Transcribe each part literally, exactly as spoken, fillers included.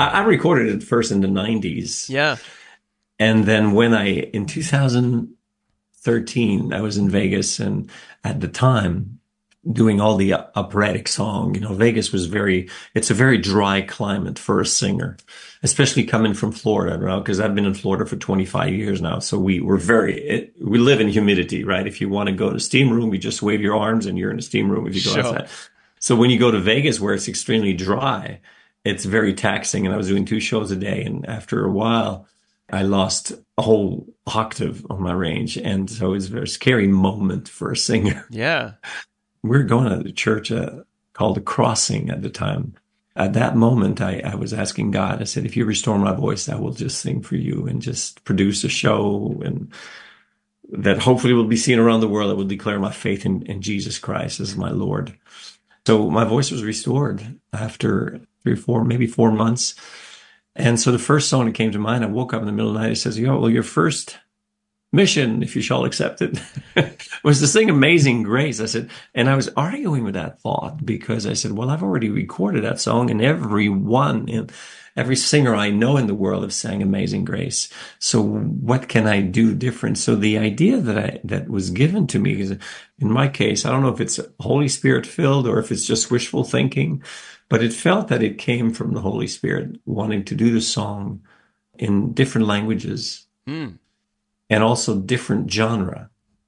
I, I recorded it first in the nineties. Yeah. And then when I, in two thousand thirteen, I was in Vegas, and at the time doing all the operatic song, you know, Vegas was very, it's a very dry climate for a singer, especially coming from Florida, right? Because I've been in Florida for twenty-five years now. So we were very, it, we live in humidity, right? If you want to go to steam room, you just wave your arms and you're in a steam room if you go Sure. outside. So when you go to Vegas where it's extremely dry, it's very taxing. And I was doing two shows a day. And after a while, I lost a whole octave on my range. And so it's a very scary moment for a singer. Yeah. We were going to the church uh, called The Crossing at the time. At that moment, I, I was asking God, I said, if you restore my voice, I will just sing for you and just produce a show and that hopefully will be seen around the world that will declare my faith in, in Jesus Christ as my Lord. So my voice was restored after three or four, maybe four months. And so the first song that came to mind, I woke up in the middle of the night, it says, yo, well, your first mission, if you shall accept it, was to sing Amazing Grace. I said, and I was arguing with that thought because I said, well, I've already recorded that song and everyone, in, every singer I know in the world have sang Amazing Grace. So what can I do different? So the idea that I, that was given to me is, in my case, I don't know if it's Holy Spirit filled or if it's just wishful thinking, but it felt that it came from the Holy Spirit wanting to do the song in different languages. Mm. And also different genre,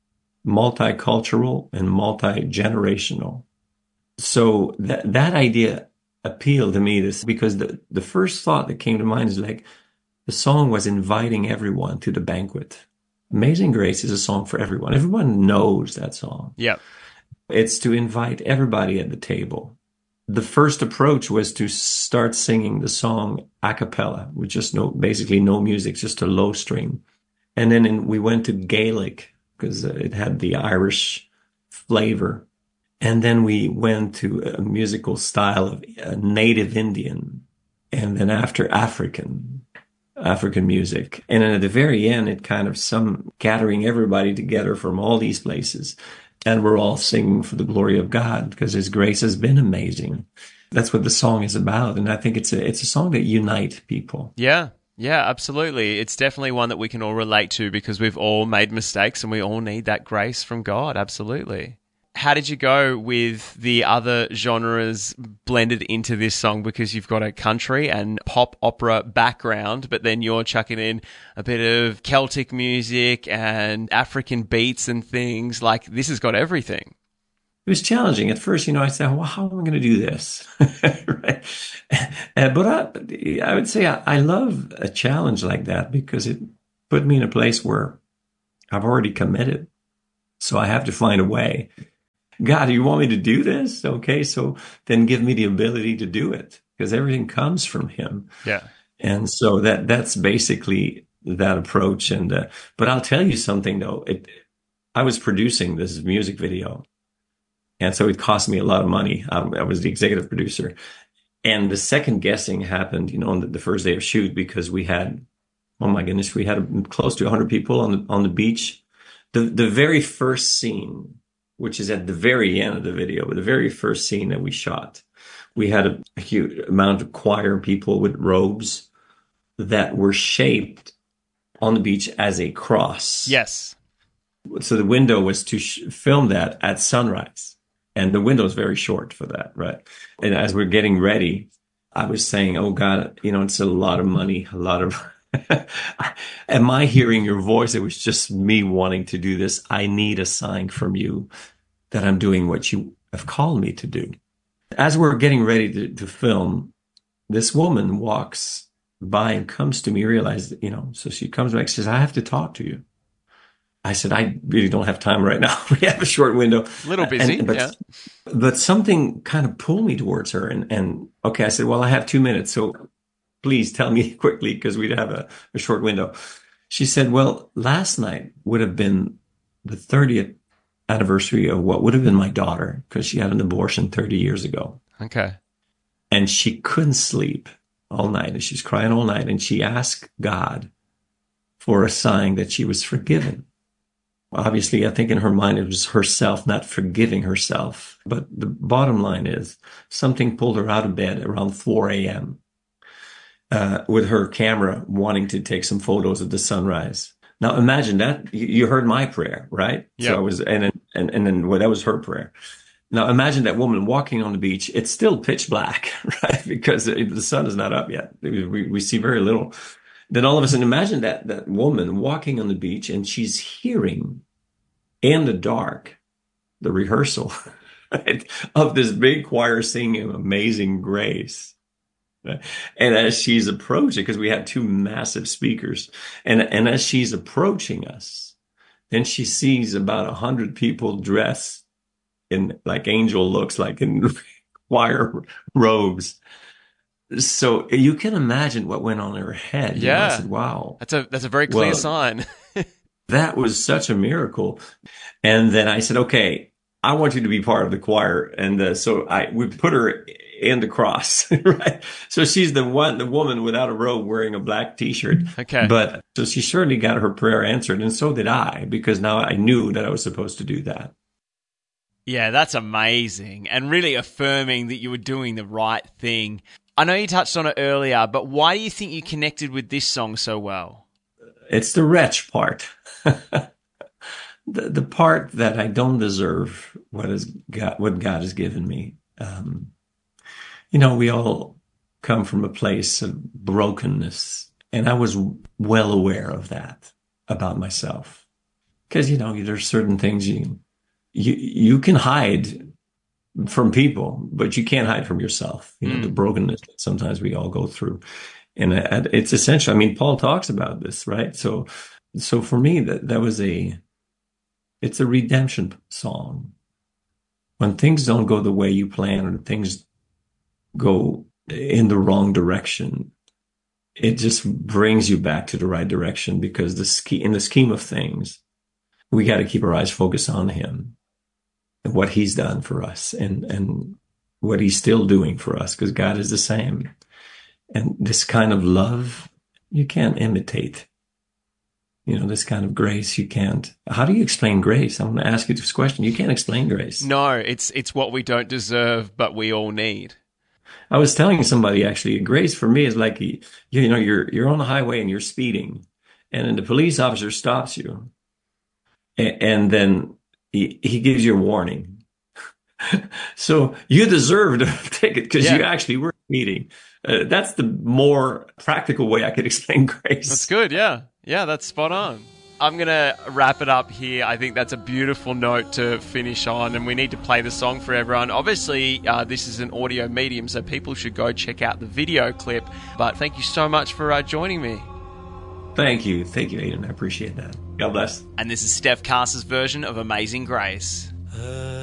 multicultural and multi-generational. So that that idea appealed to me this because the, the first thought that came to mind is like the song was inviting everyone to the banquet. Amazing Grace is a song for everyone. Everyone knows that song. Yeah. It's to invite everybody at the table. The first approach was to start singing the song a cappella with just no, basically no music, just a low string. And then in, we went to Gaelic because uh, it had the Irish flavor. And then we went to a musical style of uh, native Indian. And then after African, African music. And then at the very end, it kind of some gathering everybody together from all these places. And we're all singing for the glory of God because His grace has been amazing. That's what the song is about. And I think it's a, it's a song that unites people. Yeah. Yeah, absolutely. It's definitely one that we can all relate to because we've all made mistakes and we all need that grace from God. Absolutely. How did you go with the other genres blended into this song? Because you've got a country and pop opera background, but then you're chucking in a bit of Celtic music and African beats and things. Like, this has got everything. It was challenging. At first, you know, I said, well, how am I going to do this? Right? Uh, but I, I would say I, I love a challenge like that because it put me in a place where I've already committed. So I have to find a way. God, you want me to do this? Okay, so then give me the ability to do it because everything comes from Him. Yeah. And so that that's basically that approach. And uh, but I'll tell you something, though. It, I was producing this music video. And so it cost me a lot of money. I, I was the executive producer. And the second guessing happened, you know, on the, the first day of shoot because we had, oh my goodness, we had close to one hundred people on the, on the beach. The, the very first scene, which is at the very end of the video, but the very first scene that we shot, we had a, a huge amount of choir people with robes that were shaped on the beach as a cross. Yes. So the window was to sh- film that at sunrise. And the window is very short for that, right? And as we're getting ready, I was saying, oh God, you know, it's a lot of money, a lot of, am I hearing your voice? It was just me wanting to do this. I need a sign from you that I'm doing what you have called me to do. As we're getting ready to, to film, this woman walks by and comes to me, realize that, you know, so she comes back and says, I have to talk to you. I said, I really don't have time right now. We have a short window. A little busy, and, but, yeah. But something kind of pulled me towards her. And, and okay, I said, well, I have two minutes. So please tell me quickly because we have a, a short window. She said, well, last night would have been the thirtieth anniversary of what would have been my daughter because she had an abortion thirty years ago. Okay. And she couldn't sleep all night. And she's crying all night. And she asked God for a sign that she was forgiven. Obviously, I think in her mind, it was herself not forgiving herself. But the bottom line is something pulled her out of bed around four a.m. uh, with her camera wanting to take some photos of the sunrise. Now imagine that. You you heard my prayer, right? Yeah. So I was, and then, and, and then well, that was her prayer. Now imagine that woman walking on the beach. It's still pitch black, right? Because the sun is not up yet. We, we see very little. Then all of a sudden, imagine that, that woman walking on the beach and she's hearing in the dark the rehearsal, right, of this big choir singing Amazing Grace. Right? And as she's approaching, because we had two massive speakers, and, and as she's approaching us, then she sees about a hundred people dressed in like angel looks, like in choir robes. So you can imagine what went on in her head. You know, Yeah. I said, wow. That's a that's a very clear Well, sign. That was such a miracle. And then I said, okay, I want you to be part of the choir. And uh, so I we put her in the cross, right? So she's the one, the woman without a robe wearing a black t-shirt. Okay. But so she certainly got her prayer answered. And so did I, because now I knew that I was supposed to do that. Yeah, that's amazing, and really affirming that you were doing the right thing. I know you touched on it earlier, but why do you think you connected with this song so well? It's the wretch part. the, the part that I don't deserve what is God, what God has given me. Um, you know, we all come from a place of brokenness, and I was well aware of that about myself. Because, you know, there's certain things you, you, you can hide from people, but you can't hide from yourself. You know, mm. the brokenness that sometimes we all go through. And it's essential. I mean, Paul talks about this, right? So, so for me, that, that was a, it's a redemption song. When things don't go the way you plan, or things go in the wrong direction, it just brings you back to the right direction, because the ske- in the scheme of things, we got to keep our eyes focused on him and what he's done for us, and, and what he's still doing for us, because God is the same. And this kind of love, you can't imitate. You know, this kind of grace, you can't. How do you explain grace? I want to ask you this question. You can't explain grace. No, it's it's what we don't deserve, but we all need. I was telling somebody, actually, grace for me is like, you, you know, you're you're on the highway and you're speeding, and then the police officer stops you, and, and then he, he gives you a warning. So you deserve a ticket because Yeah. you actually were speeding. Uh, that's the more practical way I could explain grace. That's good, yeah. Yeah, that's spot on. I'm going to wrap it up here. I think that's a beautiful note to finish on, and we need to play the song for everyone. Obviously, uh, this is an audio medium, so people should go check out the video clip. But thank you so much for uh, joining me. Thank you. Thank you, Aiden. I appreciate that. God bless. And this is Steph Cass's version of Amazing Grace. Uh.